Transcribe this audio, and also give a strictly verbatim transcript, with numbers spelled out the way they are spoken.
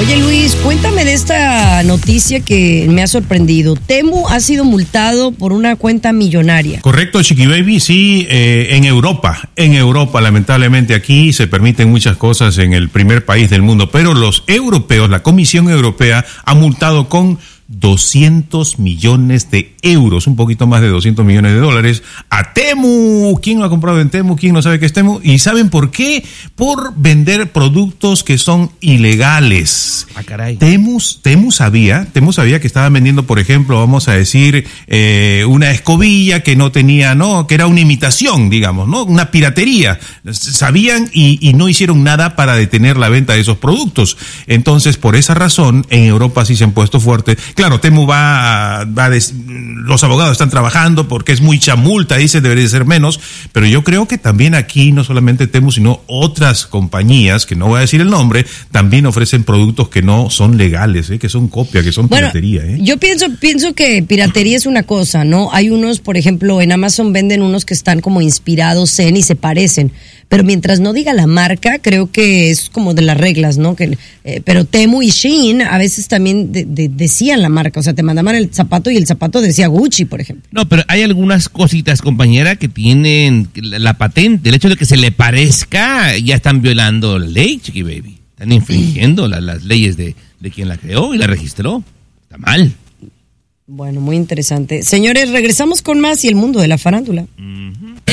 Oye Luis, cuéntame de esta noticia que me ha sorprendido. Temu ha sido multado por una cuenta millonaria. Correcto, Chiqui Baby, sí, eh, en Europa, en Europa lamentablemente aquí se permiten muchas cosas en el primer país del mundo, pero los europeos, la Comisión Europea ha multado con doscientos millones de euros, un poquito más de doscientos millones de dólares, a Temu. ¿Quién lo ha comprado en Temu? ¿Quién no sabe qué es Temu? ¿Y saben por qué? Por vender productos que son ilegales. Ah, caray. Temu, Temu sabía, Temu sabía que estaban vendiendo, por ejemplo, vamos a decir, eh, una escobilla que no tenía, no, que era una imitación, digamos, ¿no? Una piratería. Sabían y, y no hicieron nada para detener la venta de esos productos. Entonces, por esa razón, en Europa sí se han puesto fuertes. Claro, Temu va, va a des, los abogados están trabajando porque es mucha multa, dice, debería ser menos, pero yo creo que también aquí, no solamente Temu, sino otras compañías, que no voy a decir el nombre, también ofrecen productos que no son legales, ¿eh? Que son copia, que son bueno, piratería. ¿eh? Yo pienso, pienso que piratería es una cosa, ¿no? Hay unos, por ejemplo, en Amazon venden unos que están como inspirados en y se parecen, pero mientras no diga la marca, creo que es como de las reglas, ¿no? Que, eh, pero Temu y Shein a veces también de, de, decían la marca, o sea, te mandaban el zapato y el zapato decía Gucci, por ejemplo. No, pero hay algunas cositas, compañera, que tienen la, la patente. El hecho de que se le parezca, ya están violando la ley, Chiqui Baby. Están infringiendo la, las leyes de, de quien la creó y la registró. Está mal. Bueno, muy interesante. Señores, regresamos con más y el mundo de la farándula. Mm.